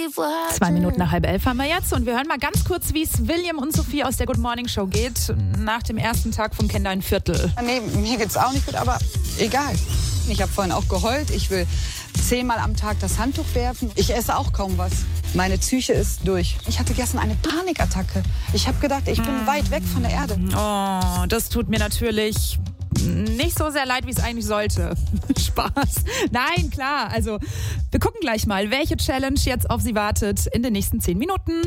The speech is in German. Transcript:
2 Minuten nach 10:30 haben wir jetzt und wir hören mal ganz kurz, wie es William und Sophie aus der Good Morning Show geht nach dem ersten Tag vom Kinderviertel. Nee, mir geht's auch nicht gut, aber egal. Ich habe vorhin auch geheult. Ich will 10-mal am Tag das Handtuch werfen. Ich esse auch kaum was. Meine Psyche ist durch. Ich hatte gestern eine Panikattacke. Ich habe gedacht, ich bin weit weg von der Erde. Oh, das tut mir natürlich nicht so sehr leid, wie es eigentlich sollte. Spaß. Nein, klar. Also, wir gucken gleich mal, welche Challenge jetzt auf Sie wartet in den nächsten 10 Minuten.